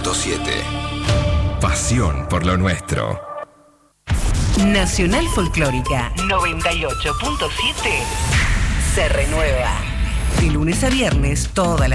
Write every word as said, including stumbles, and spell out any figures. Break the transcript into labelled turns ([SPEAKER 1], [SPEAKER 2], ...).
[SPEAKER 1] punto siete.
[SPEAKER 2] Pasión por lo nuestro.
[SPEAKER 3] Nacional Folclórica noventa y ocho punto siete se renueva. De lunes a viernes, todas las